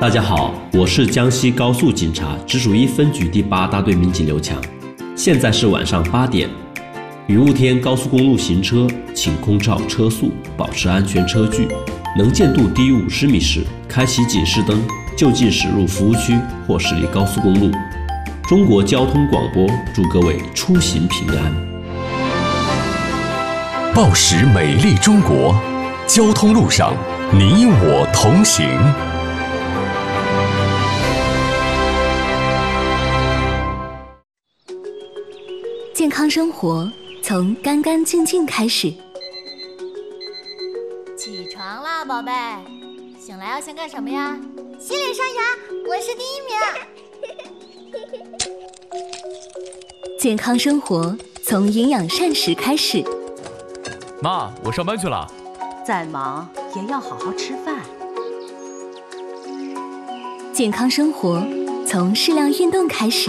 大家好，我是江西高速警察直属1分局第8大队民警刘强。现在是晚上8点。雨雾天高速公路行车，请空照车速，保持安全车距。能见度低于50米时，开启警示灯，就近驶入服务区或驶离高速公路。中国交通广播祝各位出行平安。 报时美丽中国，交通路上你我同行。 健康生活从干干净净开始。 起床啦，宝贝！醒来要先干什么呀？洗脸刷牙，我是第1名。 健康生活从营养膳食开始。 妈，我上班去了。 再忙也要好好吃饭。 健康生活从适量运动开始。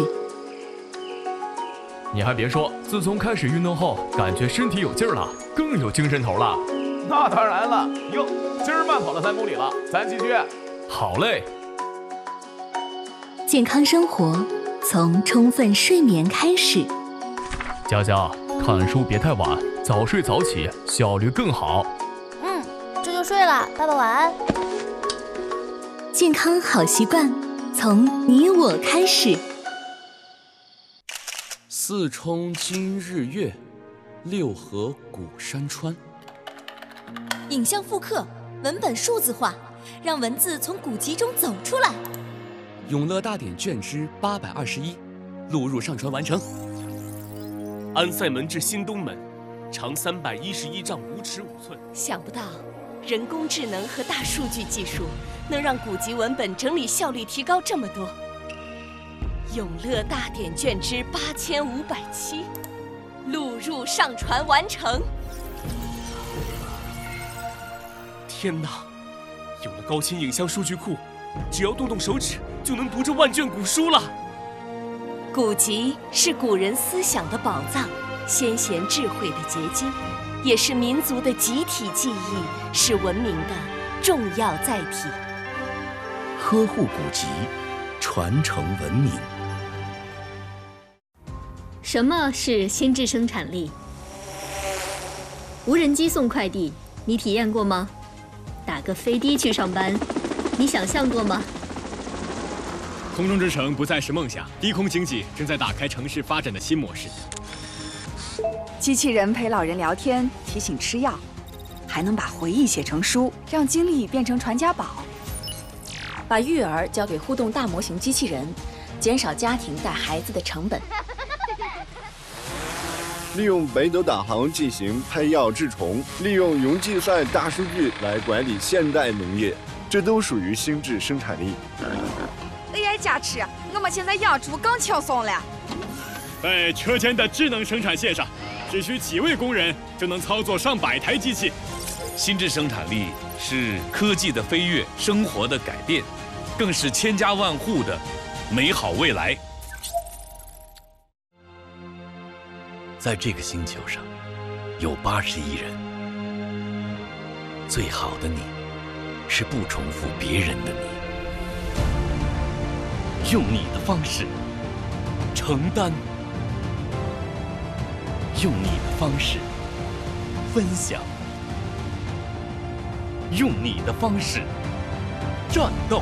你还别说，自从开始运动后，感觉身体有劲儿了，更有精神头了。 那当然了，哟，今儿慢跑了3公里了，咱继续。 好嘞。 健康生活从充分睡眠开始。 佳佳，看书别太晚，早睡早起，效率更好。 这就睡了，爸爸晚安。 健康好习惯从你我开始。 4冲今日月，6合古山川。 影像复刻，文本数字化，让文字从古籍中走出来。 永乐大典卷之821，录入上传完成。安塞门至新东门，长311丈5尺5寸。 想不到，人工智能和大数据技术能让古籍文本整理效率提高这么多。永乐大典卷之8507，录入上传完成。 天哪！有了高清影像数据库，只要动动手指就能读这万卷古书了。 古籍是古人思想的宝藏，先贤智慧的结晶，也是民族的集体记忆，是文明的重要载体。 呵护古籍，传承文明。 什么是心智生产力？无人机送快递，你体验过吗？打个飞的去上班，你想象过吗？ 空中之城不再是梦想，低空经济正在打开城市发展的新模式。 机器人陪老人聊天，提醒吃药，还能把回忆写成书，让经历变成传家宝。 把育儿交给互动大模型机器人，减少家庭带孩子的成本。 利用北斗导航进行配药治虫，利用云计算大数据来管理现代农业，这都属于心智生产力。 AI 加持，我们现在养猪更轻松了。 在车间的智能生产线上，只需几位工人就能操作上百台机器。 心智生产力是科技的飞跃，生活的改变，更是千家万户的美好未来。 在这个星球上，有80亿人。最好的你，是不重复别人的你。 用你的方式承担，用你的方式分享，用你的方式战斗，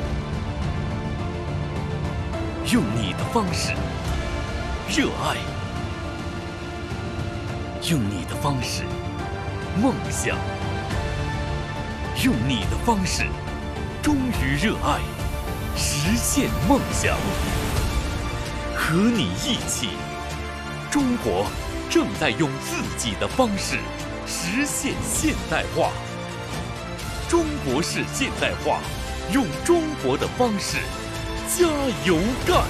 用你的方式热爱。用你的方式梦想，用你的方式忠于热爱，实现梦想。和你一起，中国正在用自己的方式实现现代化。中国式现代化，用中国的方式加油干。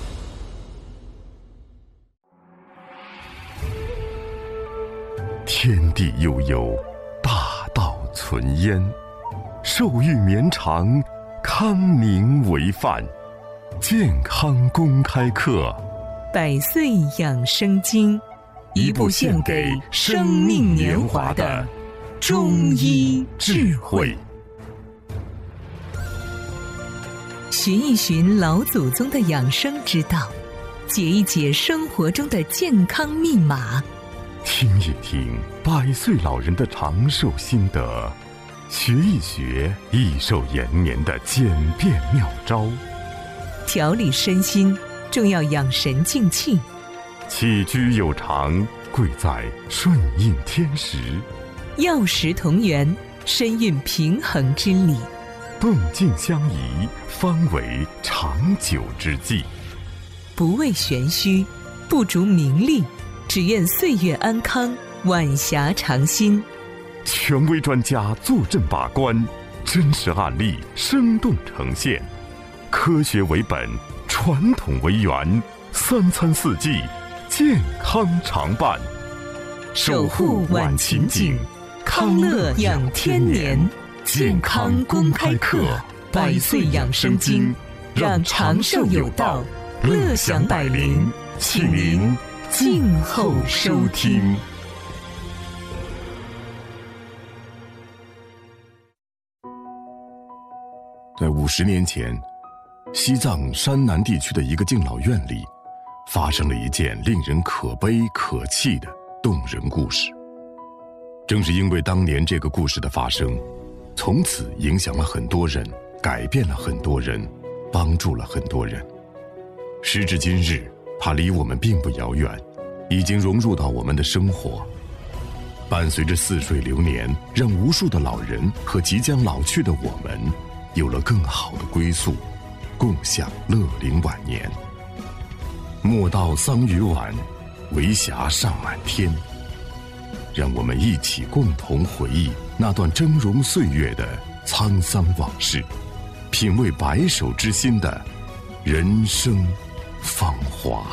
天地悠悠，大道存焉。寿育绵长，康宁为范。健康公开课， 100岁养生经， 一部献给生命年华的中医智慧。 寻一寻老祖宗的养生之道，解一解生活中的健康密码， 听一听100岁老人的长寿心得，学一学益寿延年的简便妙招， 调理身心，重要养神静气。 起居有常，贵在顺应天时， 药食同源，身运平衡之理。 动静相宜，方为长久之计。 不为玄虚，不逐名利，只愿岁月安康，晚霞长新。 权威专家坐镇把关，真实案例生动呈现，科学为本，传统为源，3餐4季，健康常伴。 守护晚晴景，康乐养天年。健康公开课，100岁养生经，让长寿有道，乐享百龄，请您静候收听。 在50年前，西藏山南地区的一个敬老院里，发生了一件令人可悲可泣的动人故事。正是因为当年这个故事的发生，从此影响了很多人，改变了很多人，帮助了很多人。时至今日，它离我们并不遥远，已经融入到我们的生活，伴随着似水流年，让无数的老人和即将老去的我们有了更好的归宿，共享乐龄晚年。莫道桑榆晚，为霞尚满天。让我们一起共同回忆那段峥嵘岁月的沧桑往事，品味白首之心的人生芳华。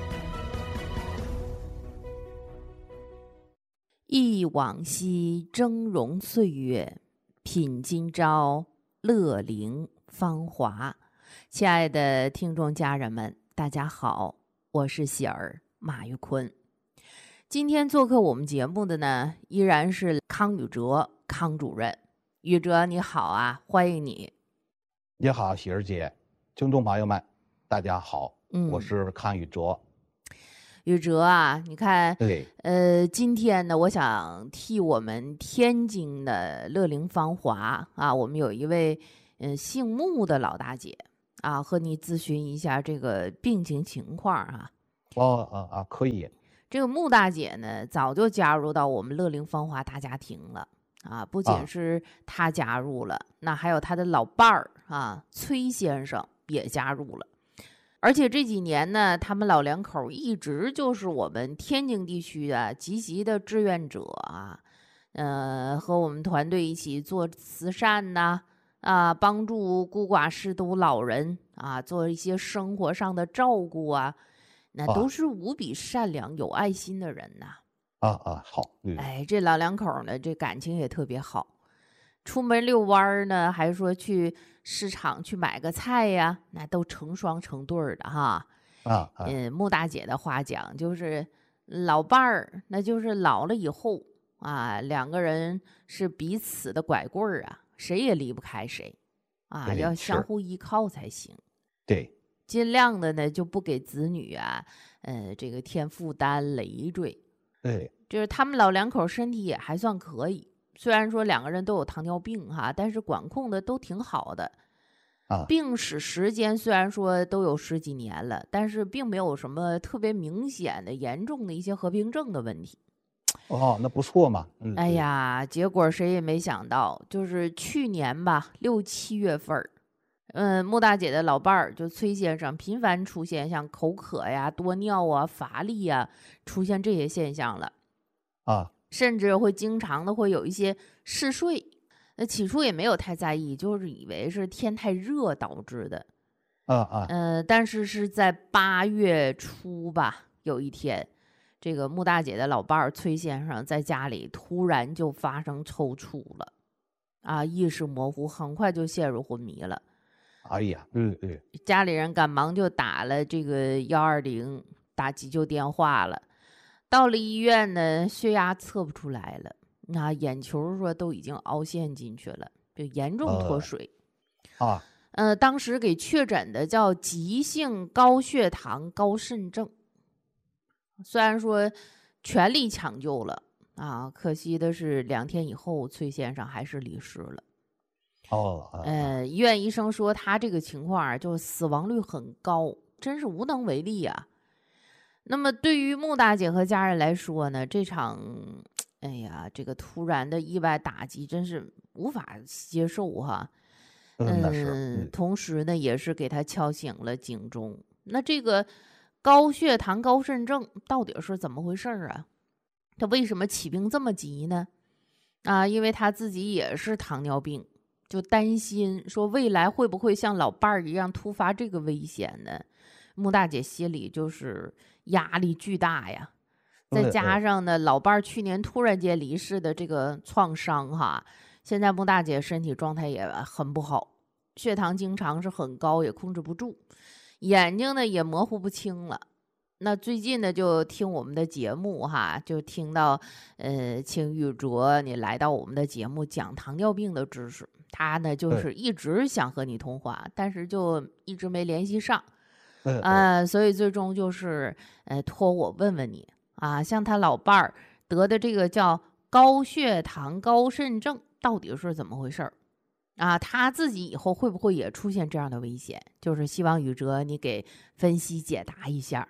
忆往昔峥嵘岁月，品今朝乐龄芳华。亲爱的听众家人们，大家好，我是喜儿马玉坤。今天做客我们节目的呢，依然是康宇哲康主任。宇哲你好啊，欢迎你。 你好，喜儿姐，听众朋友们，大家好，我是康宇哲。 宇哲啊，你看， 对， 今天呢，我想替我们天津的乐龄芳华啊，我们有一位姓穆的老大姐啊，和你咨询一下这个病情情况啊。 可以。 这个穆大姐呢，早就加入到我们乐龄芳华大家庭了啊！不仅是她加入了，那还有她的老伴儿啊，崔先生也加入了。而且这几年呢，他们老两口一直就是我们天津地区的积极的志愿者啊，和我们团队一起做慈善呐，帮助孤寡失独老人啊，做一些生活上的照顾啊。那都是无比善良有爱心的人呐！ 好， 哎，这老两口呢，这感情也特别好。出门遛弯呢，还说去市场去买个菜呀，那都成双成对的哈。穆大姐的话讲，就是老伴儿，那就是老了以后啊，两个人是彼此的拐棍儿啊，谁也离不开谁啊，要相互依靠才行。 对。 尽量的呢，就不给子女啊，这个添负担累赘。 对， 就是他们老两口身体也还算可以，虽然说两个人都有糖尿病哈，但是管控的都挺好的。病史时间虽然说都有10几年了，但是并没有什么特别明显的严重的一些合并症的问题。 那不错嘛。 哎呀，结果谁也没想到，就是去年吧，6、7月份穆大姐的老伴儿就崔先生频繁出现像口渴呀、多尿啊、乏力呀，出现这些现象了甚至会经常的会有一些嗜睡。起初也没有太在意，就是以为是天太热导致的但是在8月初吧，有一天，这个穆大姐的老伴儿崔先生在家里突然就发生抽搐了意识模糊，很快就陷入昏迷了。 哎呀， 家里人赶忙就打了这个120，打急救电话了。到了医院呢，血压测不出来了，眼球说都已经凹陷进去了，就严重脱水。 当时给确诊的叫急性高血糖高肾症。虽然说全力抢救了啊，可惜的是2天以后崔先生还是离世了。医院医生说他这个情况啊，就是死亡率很高，真是无能为力啊。那么对于穆大姐和家人来说呢，这场这个突然的意外打击真是无法接受哈。同时呢，也是给他敲醒了警钟。那这个高血糖高肾症到底是怎么回事啊？他为什么起病这么急呢？因为他自己也是糖尿病，就担心说未来会不会像老伴儿一样突发这个危险呢？穆大姐心里就是压力巨大呀。再加上呢，老伴儿去年突然间离世的这个创伤哈。现在穆大姐身体状态也很不好，血糖经常是很高，也控制不住，眼睛呢也模糊不清了。那最近呢就听我们的节目哈，就听到请宇卓你来到我们的节目讲糖尿病的知识，他呢就是一直想和你通话，但是就一直没联系上，所以最终就是托我问问你啊，像他老伴儿得的这个叫高血糖高肾症。到底是怎么回事儿啊？他自己以后会不会也出现这样的危险？就是希望宇哲你给分析解答一下。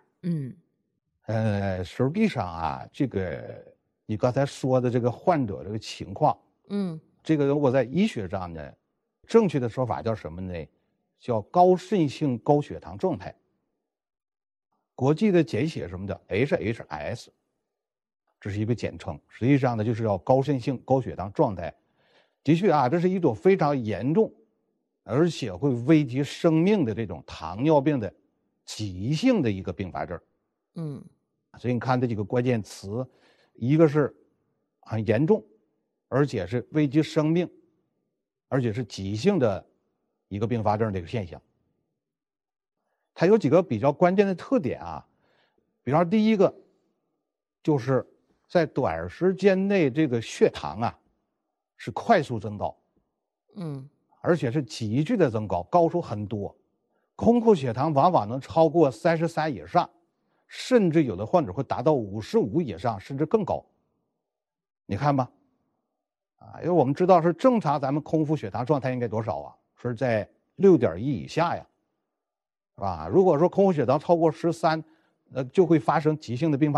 实际上啊，这个你刚才说的这个患者这个情况，这个我在医学上呢，正确的说法叫什么呢？叫高渗性高血糖状态。国际的简写什么的 HHS， 这是一个简称，实际上呢就是叫高渗性高血糖状态。的确啊，这是一种非常严重，而且会危及生命的这种糖尿病的急性的一个并发症。所以你看这几个关键词，一个是很严重，而且是危及生命，而且是急性的一个并发症这个现象。它有几个比较关键的特点啊，比方说第一个，就是在短时间内这个血糖啊是快速增高，而且是急剧的增高，高出很多，空腹血糖往往能超过33以上，甚至有的患者会达到55以上，甚至更高。你看吧，因为我们知道是正常，咱们空腹血糖状态应该多少啊？是在6.1以下呀，是吧？如果说空腹血糖超过13，就会发生急性的并发